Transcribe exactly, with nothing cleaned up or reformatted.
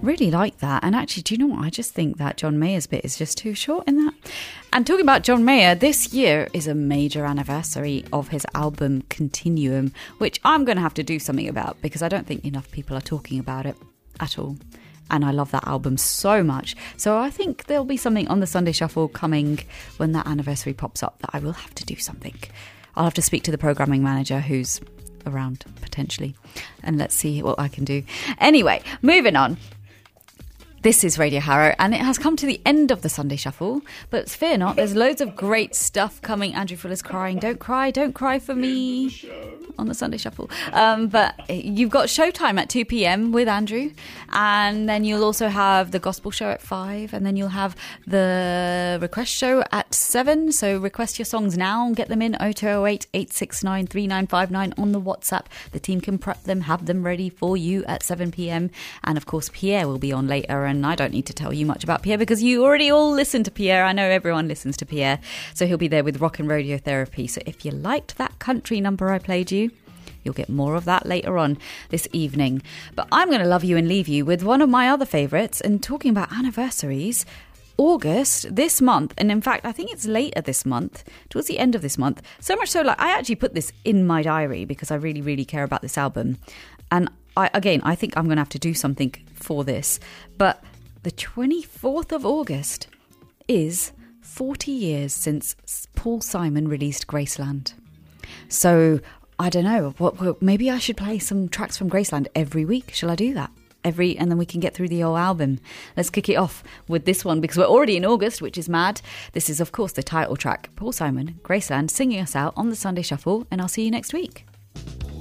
really like that. And actually, do you know what? I just think that John Mayer's bit is just too short in that. And talking about John Mayer, this year is a major anniversary of his album Continuum, which I'm going to have to do something about because I don't think enough people are talking about it at all. And I love that album so much. So I think there'll be something on the Sunday Shuffle coming when that anniversary pops up that I will have to do something. I'll have to speak to the programming manager who's around potentially, and let's see what I can do. Anyway, moving on. This is Radio Harrow, and it has come to the end of the Sunday Shuffle, but fear not, there's loads of great stuff coming. Andrew Fuller's crying, don't cry, don't cry for me on the Sunday Shuffle. Um, but you've got Showtime at two p.m. with Andrew, and then you'll also have the Gospel Show at five, and then you'll have the Request Show at seven. So request your songs now and get them in oh two oh eight, eight six nine, three nine five nine on the WhatsApp. The team can prep them, have them ready for you at seven p.m. And of course, Pierre will be on later, and I don't need to tell you much about Pierre because you already all listen to Pierre. I know everyone listens to Pierre. So he'll be there with Rock and Radiotherapy. So if you liked that country number I played you, you'll get more of that later on this evening. But I'm going to love you and leave you with one of my other favourites. And talking about anniversaries, August this month, and in fact I think it's later this month, towards the end of this month, so much so like I actually put this in my diary because I really really care about this album. And I, again, I think I'm going to have to do something for this. But the twenty-fourth of August is forty years since Paul Simon released Graceland. So, I don't know, what, what, maybe I should play some tracks from Graceland every week. Shall I do that? Every, and then we can get through the whole album. Let's kick it off with this one because we're already in August, which is mad. This is, of course, the title track. Paul Simon, Graceland, singing us out on the Sunday Shuffle, and I'll see you next week.